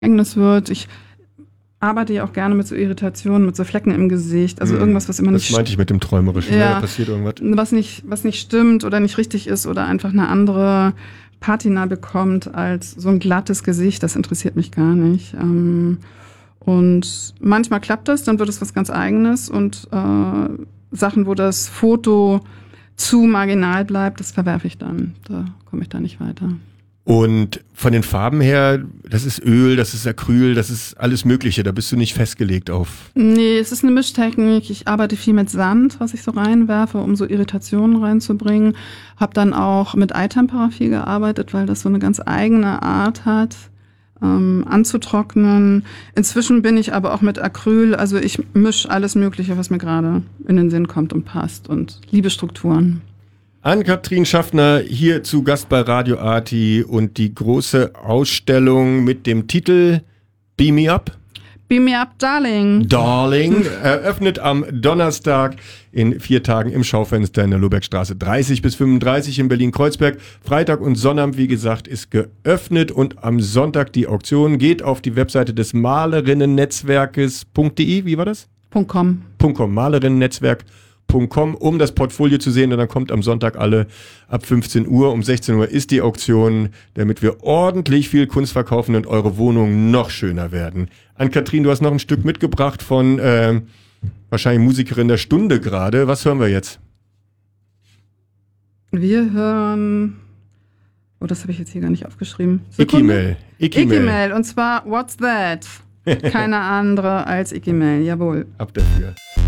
Verhängnis wird. Ich arbeite ja auch gerne mit so Irritationen, mit so Flecken im Gesicht. Also irgendwas, was immer nicht... Das meinte ich mit dem Träumerischen. Ja, da passiert irgendwas. Was nicht stimmt oder nicht richtig ist oder einfach eine andere Patina bekommt als so ein glattes Gesicht. Das interessiert mich gar nicht. Und manchmal klappt das, dann wird es was ganz Eigenes. Und Sachen, wo das Foto zu marginal bleibt, das verwerfe ich dann. Da komme ich da nicht weiter. Und von den Farben her, das ist Öl, das ist Acryl, das ist alles Mögliche. Da bist du nicht festgelegt auf. Nee, es ist eine Mischtechnik. Ich arbeite viel mit Sand, was ich so reinwerfe, um so Irritationen reinzubringen. Hab dann auch mit Eitempera viel gearbeitet, weil das so eine ganz eigene Art hat, anzutrocknen. Inzwischen bin ich aber auch mit Acryl, also ich mische alles Mögliche, was mir gerade in den Sinn kommt und passt und liebe Strukturen. Ann-Kathrin Schaffner hier zu Gast bei Radio Arti und die große Ausstellung mit dem Titel Beam Me Up. Beam Me Up, Darling. Darling eröffnet am Donnerstag in 4 Tagen im Schaufenster in der Lohbergstraße 30 bis 35 in Berlin-Kreuzberg. Freitag und Sonnabend, wie gesagt, ist geöffnet und am Sonntag die Auktion. Geht auf die Webseite des Malerinnennetzwerkes.de, wie war das? .com. Malerinnennetzwerk.com, um das Portfolio zu sehen, und dann kommt am Sonntag alle ab 15 Uhr. Um 16 Uhr ist die Auktion, damit wir ordentlich viel Kunst verkaufen und eure Wohnungen noch schöner werden. Ann-Kathrin, du hast noch ein Stück mitgebracht von wahrscheinlich Musikerin der Stunde gerade. Was hören wir jetzt? Wir hören... Oh, das habe ich jetzt hier gar nicht aufgeschrieben. Ikimel. Ikimel, und zwar What's That? Keine andere als Ikimel, jawohl. Ab dafür.